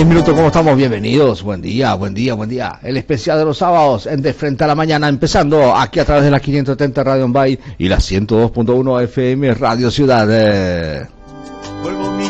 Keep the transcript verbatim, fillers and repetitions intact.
diez minutos, ¿cómo estamos? Bienvenidos, buen día, buen día, buen día. El especial de los sábados en De Frente a la Mañana, empezando aquí a través de la quinientos setenta Radio Bay y la ciento dos punto uno F M Radio Ciudad. Eh. Vuelvo mi